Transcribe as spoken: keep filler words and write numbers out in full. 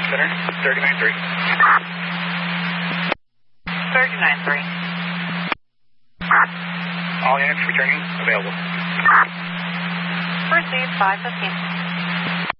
Center, thirty-nine three. thirty-nine three. All units returning available. Proceed five fifteen.